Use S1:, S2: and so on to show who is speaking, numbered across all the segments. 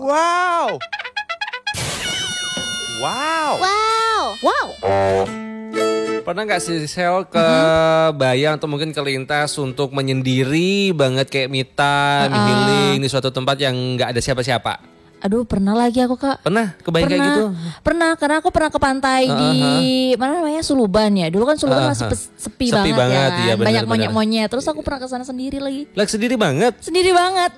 S1: Wow. Wow.
S2: Wow. Wow.
S1: Pernah gak sih Sel kebayang atau mungkin kelintas untuk menyendiri banget kayak me time, healing di suatu tempat yang gak ada siapa-siapa?
S2: Aduh, pernah lagi aku, Kak.
S1: Pernah kebayang kayak gitu?
S2: Pernah, karena aku pernah ke pantai di mana namanya Suluban ya. Dulu kan Suluban masih sepi banget
S1: iya,
S2: ya.
S1: bener,
S2: Banyak monyet-monyet. Terus aku pernah ke sana sendiri lagi.
S1: Sendiri banget?
S2: Sendiri banget.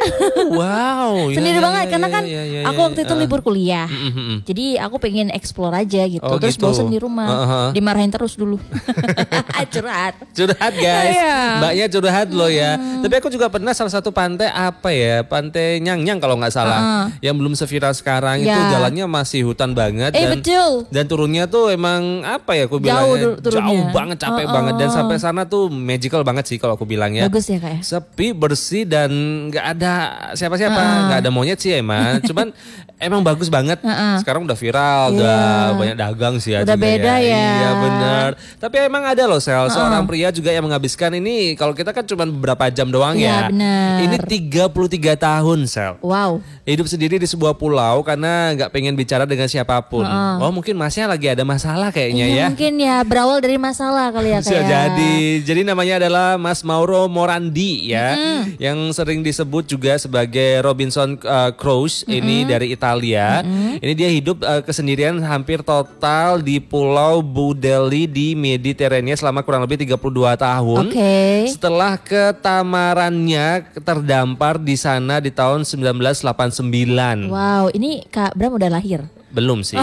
S1: Wow.
S2: Sendiri banget karena kan aku waktu itu libur kuliah. Jadi aku pengen explore aja gitu. Terus
S1: gitu.
S2: bosen di rumah. Dimarahin terus dulu. Curhat.
S1: Curhat guys. Mbaknya curhat loh ya. Tapi aku juga pernah salah satu pantai apa ya? Pantai Nyang-Nyang kalau nggak salah. Yang belum seviral sekarang itu jalannya masih hutan banget dan turunnya tuh emang apa ya aku bilangnya jauh banget, capek banget, dan sampai sana tuh magical banget sih kalau aku bilangnya.
S2: Bagus ya, Kak ya?
S1: Sepi, bersih, dan nggak ada siapa-siapa, nggak ada monyet sih emang. Cuman emang bagus banget. Sekarang udah viral, udah banyak dagang sih ya.
S2: Udah beda ya.
S1: Iya benar. Tapi emang ada loh Sel, seorang pria juga yang menghabiskan ini, kalau kita kan cuma beberapa jam doang ya.
S2: Bener.
S1: Ini 33 tahun Sel.
S2: Wow.
S1: Hidup sendiri di sebuah pulau karena nggak pengen bicara dengan siapapun. Oh mungkin masnya lagi ada masalah kayaknya ya.
S2: Mungkin ya berawal dari masalah kali ya.
S1: Bisa jadi namanya adalah Mas Mauro Morandi ya. Yang sering disebut juga sebagai Robinson Crusoe. Ini dari Italia. Ini dia hidup kesendirian hampir total di Pulau Budeli di Mediterania selama kurang lebih 32 tahun. Setelah ketamarannya terdampar di sana di tahun 1989.
S2: Wow, ini Kak Bram udah lahir?
S1: Belum sih.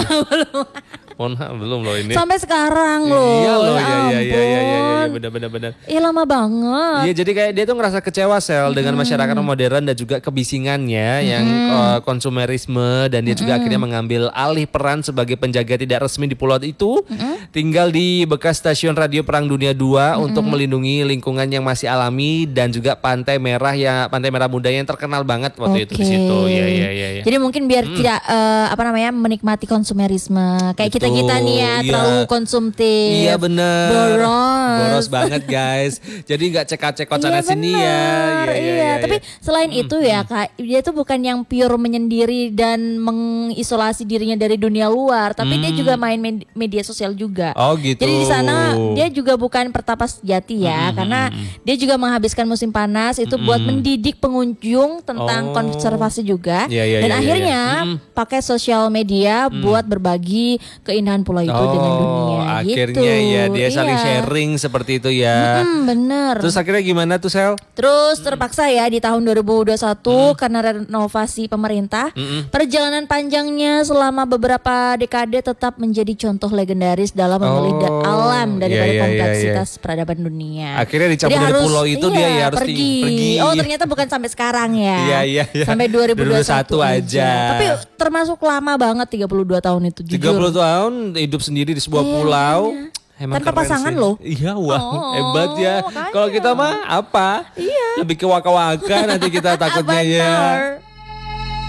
S1: Belum loh ini.
S2: Sampai sekarang loh.
S1: Iya loh, iya, benar.
S2: Iya lama banget.
S1: Iya, jadi kayak dia tuh ngerasa kecewa Sel dengan masyarakat modern dan juga kebisingannya yang konsumerisme, dan dia juga akhirnya mengambil alih peran sebagai penjaga tidak resmi di pulau itu. Tinggal di bekas stasiun radio Perang Dunia II untuk melindungi lingkungan yang masih alami dan juga Pantai Merah Muda yang terkenal banget waktu itu di situ. Iya.
S2: Jadi mungkin biar tidak menikmati konsumerisme kayak kita nih ya, terlalu konsumtif.
S1: Iya benar.
S2: Boros
S1: banget guys. Jadi nggak cekak-cekot sana sini ya.
S2: Iya. Tapi selain itu ya Kak, dia tuh bukan yang pure menyendiri dan mengisolasi dirinya dari dunia luar, tapi dia juga main media sosial juga.
S1: Oh gitu.
S2: Jadi di sana dia juga bukan pertapa sejati ya, karena dia juga menghabiskan musim panas itu buat mendidik pengunjung tentang konservasi juga. Dan akhirnya pakai sosial media buat berbagi keindahan pulau itu dengan dunia.
S1: Akhirnya ya dia saling sharing seperti itu ya.
S2: Bener.
S1: Terus akhirnya gimana tuh Sel?
S2: Terus terpaksa ya di tahun 2021 karena renovasi pemerintah, perjalanan panjangnya selama beberapa dekade tetap menjadi contoh legendaris dalam memilih alam daripada kompleksitas peradaban dunia.
S1: Akhirnya dicabut dari pulau itu dia ya harus pergi.
S2: Oh ternyata bukan sampai sekarang ya.
S1: Iya.
S2: Sampai 2021
S1: aja.
S2: Tapi termasuk lama banget 32 tahun itu jujur.
S1: 30 tahun hidup sendiri di sebuah pulau. Emang
S2: tanpa pasangan loh.
S1: Iya hebat ya. Kalau kita mah apa? Lebih ke waka-waka nanti kita takutnya ya.